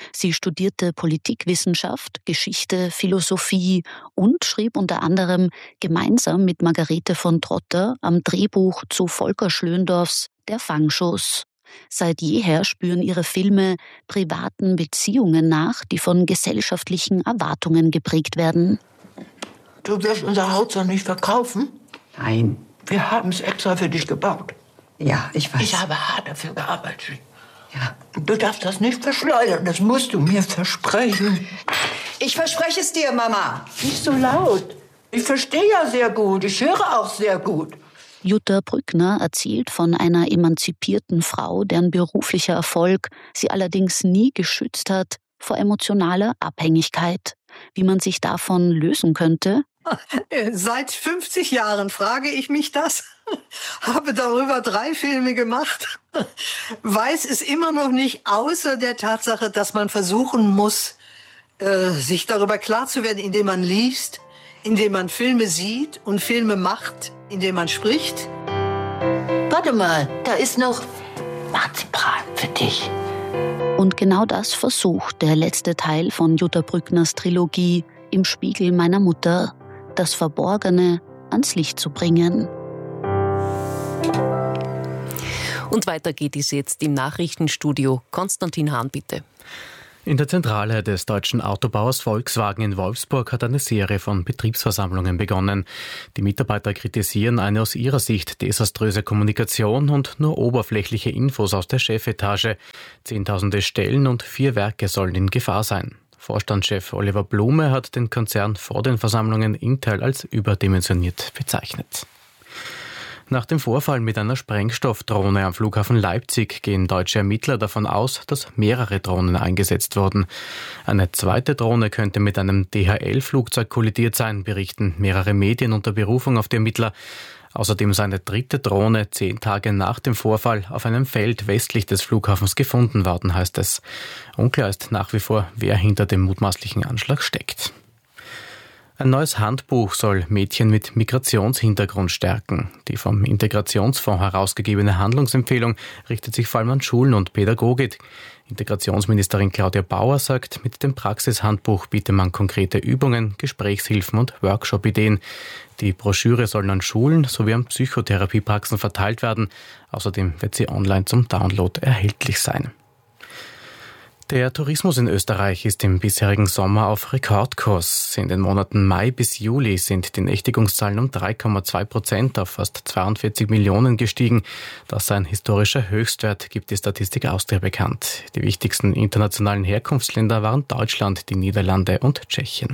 Sie studierte Politikwissenschaft, Geschichte, Philosophie und schrieb unter anderem gemeinsam mit Margarete von Trotter am Drehbuch zu Volker Schlöndorffs Der Fangschuss. Seit jeher spüren ihre Filme privaten Beziehungen nach, die von gesellschaftlichen Erwartungen geprägt werden. Du wirst unser Haus doch nicht verkaufen? Nein. Wir haben es extra für dich gebaut. Ja, ich weiß. Ich habe hart dafür gearbeitet. Ja. Du darfst das nicht verschleudern, das musst du mir versprechen. Ich verspreche es dir, Mama. Nicht so laut. Ich verstehe ja sehr gut, ich höre auch sehr gut. Jutta Brückner erzählt von einer emanzipierten Frau, deren beruflicher Erfolg sie allerdings nie geschützt hat vor emotionaler Abhängigkeit. Wie man sich davon lösen könnte? Seit fünfzig Jahren frage ich mich das, habe darüber drei Filme gemacht, weiß es immer noch nicht, außer der Tatsache, dass man versuchen muss, äh, sich darüber klar zu werden, indem man liest, indem man Filme sieht und Filme macht, indem man spricht. Warte mal, da ist noch Marzipan für dich. Und genau das versucht der letzte Teil von Jutta Brückners Trilogie Im Spiegel meiner Mutter, das Verborgene ans Licht zu bringen. Und weiter geht es jetzt im Nachrichtenstudio. Konstantin Hahn, bitte. In der Zentrale des deutschen Autobauers Volkswagen in Wolfsburg hat eine Serie von Betriebsversammlungen begonnen. Die Mitarbeiter kritisieren eine aus ihrer Sicht desaströse Kommunikation und nur oberflächliche Infos aus der Chefetage. Zehntausende Stellen und vier Werke sollen in Gefahr sein. Vorstandschef Oliver Blume hat den Konzern vor den Versammlungen in Teil als überdimensioniert bezeichnet. Nach dem Vorfall mit einer Sprengstoffdrohne am Flughafen Leipzig gehen deutsche Ermittler davon aus, dass mehrere Drohnen eingesetzt wurden. Eine zweite Drohne könnte mit einem D H L-Flugzeug kollidiert sein, berichten mehrere Medien unter Berufung auf die Ermittler. Außerdem sei eine dritte Drohne zehn Tage nach dem Vorfall auf einem Feld westlich des Flughafens gefunden worden, heißt es. Unklar ist nach wie vor, wer hinter dem mutmaßlichen Anschlag steckt. Ein neues Handbuch soll Mädchen mit Migrationshintergrund stärken. Die vom Integrationsfonds herausgegebene Handlungsempfehlung richtet sich vor allem an Schulen und Pädagogik. Integrationsministerin Claudia Bauer sagt, mit dem Praxishandbuch biete man konkrete Übungen, Gesprächshilfen und Workshop-Ideen. Die Broschüre soll an Schulen sowie an Psychotherapiepraxen verteilt werden. Außerdem wird sie online zum Download erhältlich sein. Der Tourismus in Österreich ist im bisherigen Sommer auf Rekordkurs. In den Monaten Mai bis Juli sind die Nächtigungszahlen um drei Komma zwei Prozent auf fast zweiundvierzig Millionen gestiegen. Das sei ein historischer Höchstwert, gibt die Statistik Austria bekannt. Die wichtigsten internationalen Herkunftsländer waren Deutschland, die Niederlande und Tschechien.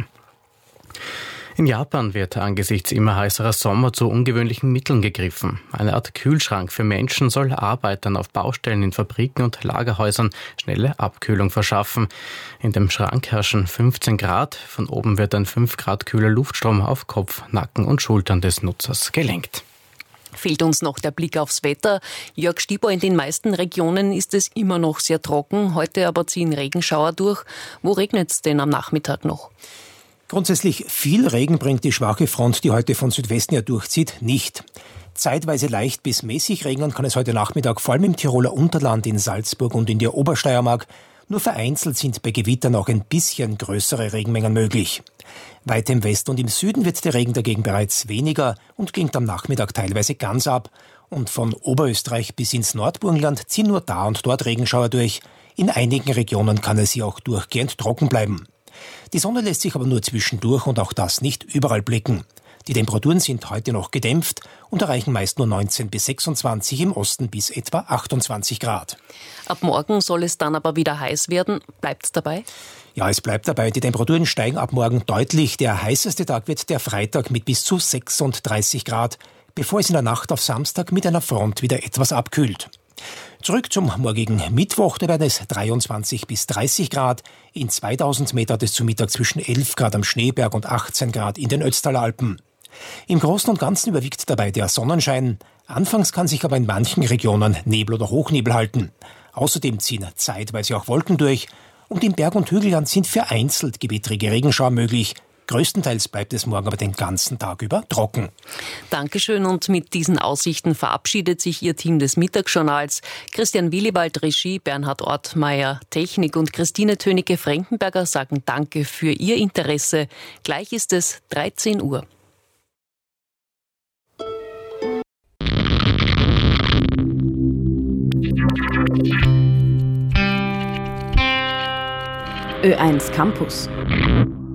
In Japan wird angesichts immer heißerer Sommer zu ungewöhnlichen Mitteln gegriffen. Eine Art Kühlschrank für Menschen soll Arbeitern auf Baustellen in Fabriken und Lagerhäusern schnelle Abkühlung verschaffen. In dem Schrank herrschen fünfzehn Grad. Von oben wird ein fünf Grad kühler Luftstrom auf Kopf, Nacken und Schultern des Nutzers gelenkt. Fehlt uns noch der Blick aufs Wetter. Jörg Stieber, in den meisten Regionen ist es immer noch sehr trocken. Heute aber ziehen Regenschauer durch. Wo regnet es denn am Nachmittag noch? Grundsätzlich viel Regen bringt die schwache Front, die heute von Südwesten her durchzieht, nicht. Zeitweise leicht bis mäßig regnen kann es heute Nachmittag vor allem im Tiroler Unterland, in Salzburg und in der Obersteiermark. Nur vereinzelt sind bei Gewittern auch ein bisschen größere Regenmengen möglich. Weiter im Westen und im Süden wird der Regen dagegen bereits weniger und klingt am Nachmittag teilweise ganz ab. Und von Oberösterreich bis ins Nordburgenland ziehen nur da und dort Regenschauer durch. In einigen Regionen kann es hier auch durchgehend trocken bleiben. Die Sonne lässt sich aber nur zwischendurch und auch das nicht überall blicken. Die Temperaturen sind heute noch gedämpft und erreichen meist nur neunzehn bis sechsundzwanzig, im Osten bis etwa achtundzwanzig Grad. Ab morgen soll es dann aber wieder heiß werden. Bleibt's dabei? Ja, es bleibt dabei. Die Temperaturen steigen ab morgen deutlich. Der heißeste Tag wird der Freitag mit bis zu sechsunddreißig Grad, bevor es in der Nacht auf Samstag mit einer Front wieder etwas abkühlt. Zurück zum morgigen Mittwoch, da werden es dreiundzwanzig bis dreißig Grad. In zweitausend Meter hat es zu Mittag zwischen elf Grad am Schneeberg und achtzehn Grad in den Ötztaler Alpen. Im Großen und Ganzen überwiegt dabei der Sonnenschein. Anfangs kann sich aber in manchen Regionen Nebel oder Hochnebel halten. Außerdem ziehen zeitweise auch Wolken durch. Und im Berg- und Hügelland sind vereinzelt gewittrige Regenschauer möglich. Größtenteils bleibt es morgen aber den ganzen Tag über trocken. Dankeschön, und mit diesen Aussichten verabschiedet sich Ihr Team des Mittagsjournals. Christian Willibald Regie, Bernhard Ortmeier Technik und Christine Tönecke-Frankenberger sagen Danke für Ihr Interesse. Gleich ist es dreizehn Uhr. Ö eins Campus.